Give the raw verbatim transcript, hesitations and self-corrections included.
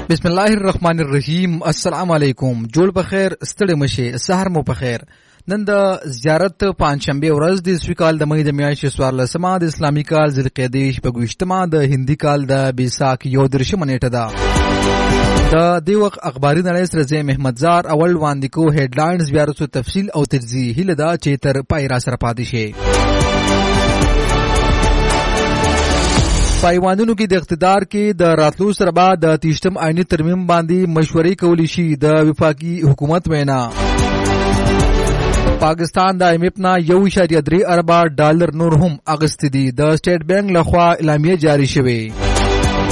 بسم الله الرحمن الرحیم. السلام علیکم. جوړ بخیر، ستړي مشه، سحر مو بخیر. نن د زیارت پنځشنبه ورځ د سوي کال د مې د میاشتې څوارلسمه د اسلامي کال ذوالقعدې شپږویشتمه د هندي کال د بیساک یو دېرشمه نیټه ده. د دې وخت اخباري نړۍ سره زه محمدزار اول وړاندې کو هیډلاینز بیا وروسته تفصیل او تجزیه هیله ده چې تر پای را سره پاتې شي. پایوانونو کې د اقتدار کې د راتلو سره بعد د تیشتم آئینی ترمیم باندې مشورې کولی شي. د وفاقي حکومت وینا پاکستان د ایم ایف نه یو اشاریه درې اربه ډالر نور هم اغستې دي. د سټیټ بانک لخوا اعلامیه جاری شوې.